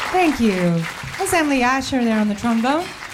Thank you. That's Emily Asher there on the trombone.